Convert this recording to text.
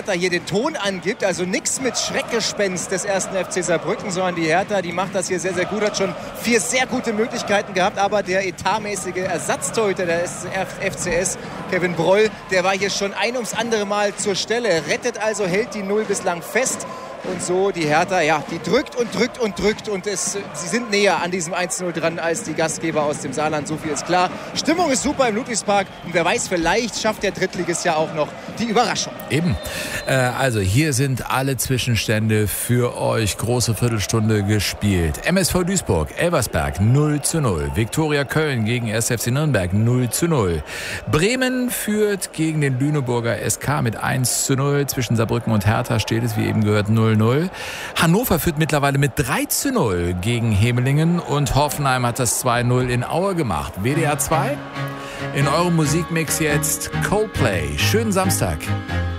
Hertha hier den Ton angibt. Also nichts mit Schreckgespenst des ersten FC Saarbrücken, sondern die Hertha, die macht das hier sehr, sehr gut. Hat schon 4 sehr gute Möglichkeiten gehabt. Aber der etatmäßige Ersatztorhüter der FCS, Kevin Broll, der war hier schon ein ums andere Mal zur Stelle. Rettet also, hält die 0 bislang fest. Und so die Hertha, ja, die drückt und drückt und drückt. Und sie sind näher an diesem 1-0 dran als die Gastgeber aus dem Saarland. So viel ist klar. Stimmung ist super im Ludwigspark. Und wer weiß, vielleicht schafft der Drittligist ja auch noch die Überraschung. Eben. Also hier sind alle Zwischenstände für euch. Große Viertelstunde gespielt. MSV Duisburg, Elversberg 0:0. Viktoria Köln gegen 1. FC Nürnberg 0:0. Bremen führt gegen den Lüneburger SK mit 1:0. Zwischen Saarbrücken und Hertha steht es, wie eben gehört, 0:0. Hannover führt mittlerweile mit 3:0 gegen Hemelingen und Hoffenheim hat das 2:0 in Aue gemacht. WDR 2, in eurem Musikmix jetzt Coldplay. Schönen Samstag.